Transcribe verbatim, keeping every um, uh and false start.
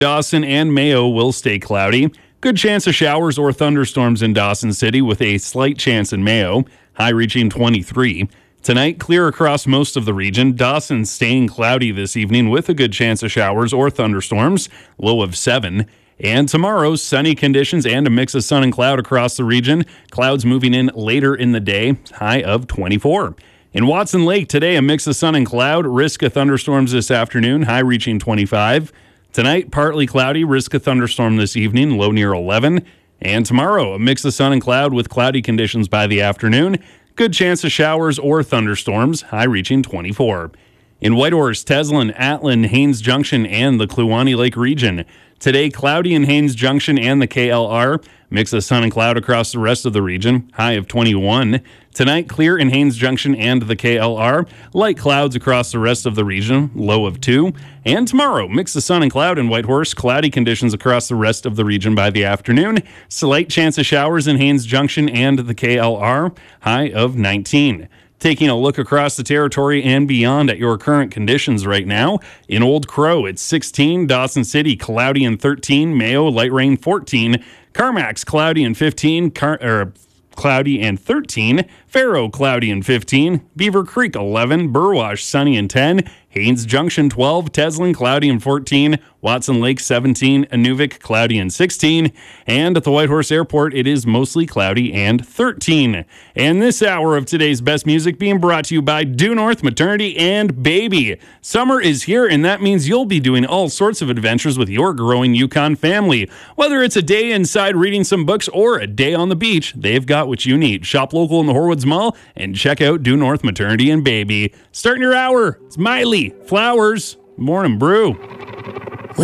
Dawson and Mayo will stay cloudy. Good chance of showers or thunderstorms in Dawson City with a slight chance in Mayo, high reaching twenty-three. Tonight, clear across most of the region. Dawson staying cloudy this evening with a good chance of showers or thunderstorms, low of seven. And tomorrow, sunny conditions and a mix of sun and cloud across the region. Clouds moving in later in the day, high of twenty-four. In Watson Lake today, a mix of sun and cloud, risk of thunderstorms this afternoon, high reaching twenty-five. Tonight, partly cloudy, risk of thunderstorm this evening, low near eleven. And tomorrow, a mix of sun and cloud with cloudy conditions by the afternoon. Good chance of showers or thunderstorms, high reaching twenty-four. In Whitehorse, Teslin, Atlin, Haines Junction, and the Kluane Lake region. Today, cloudy in Haines Junction and the K L R. Mix of sun and cloud across the rest of the region, high of twenty-one. Tonight, clear in Haines Junction and the K L R. Light clouds across the rest of the region, low of two. And tomorrow, mix of sun and cloud in Whitehorse. Cloudy conditions across the rest of the region by the afternoon. Slight chance of showers in Haines Junction and the K L R, high of nineteen. Taking a look across the territory and beyond at your current conditions right now. In Old Crow, it's sixteen. Dawson City, cloudy and thirteen. Mayo, light rain, fourteen. Carmack's, cloudy and fifteen. Car- er, cloudy and thirteen. Faro, cloudy and fifteen. Beaver Creek, eleven. Burwash, sunny and ten. Haines Junction, twelve. Teslin, cloudy and fourteen. Watson Lake, seventeen. Inuvik, cloudy and sixteen. And at the Whitehorse Airport, it is mostly cloudy and thirteen. And this hour of today's best music being brought to you by Due North Maternity and Baby. Summer is here, and that means you'll be doing all sorts of adventures with your growing Yukon family. Whether it's a day inside reading some books or a day on the beach, they've got what you need. Shop local in the Horwoods Mall and check out Due North Maternity and Baby. Starting your hour, it's Miley, Flowers, Morning Brew.